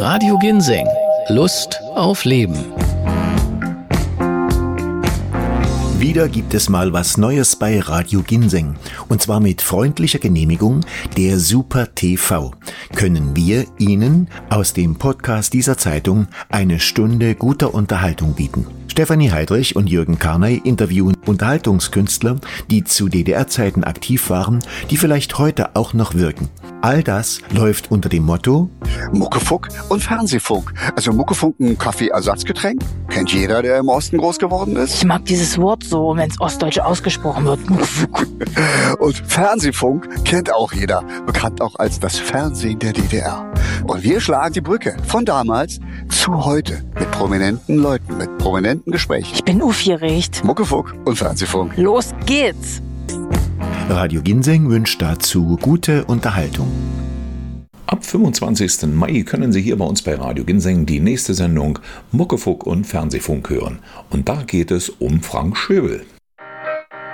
Radio Ginseng. Lust auf Leben. Wieder gibt es mal was Neues bei Radio Ginseng. Und zwar mit freundlicher Genehmigung der Super TV. Können wir Ihnen aus dem Podcast dieser Zeitung eine Stunde guter Unterhaltung bieten. Stefanie Heidrich und Jürgen Karney interviewen Unterhaltungskünstler, die zu DDR-Zeiten aktiv waren, die vielleicht heute auch noch wirken. All das läuft unter dem Motto Muckefunk und Fernsehfunk. Also Muckefunk, ein Kaffeeersatzgetränk. Kennt jeder, der im Osten groß geworden ist. Ich mag dieses Wort so, wenn es ostdeutsch ausgesprochen wird. Und Fernsehfunk kennt auch jeder. Bekannt auch als das Fernsehen der DDR. Und wir schlagen die Brücke von damals zu heute. Mit prominenten Leuten, mit prominenten Gesprächen. Ich bin aufgeregt. Muckefunk und Fernsehfunk. Los geht's! Radio Ginseng wünscht dazu gute Unterhaltung. Ab 25. Mai können Sie hier bei uns bei Radio Ginseng die nächste Sendung Muckefunk und Fernsehfunk hören. Und da geht es um Frank Schöbel.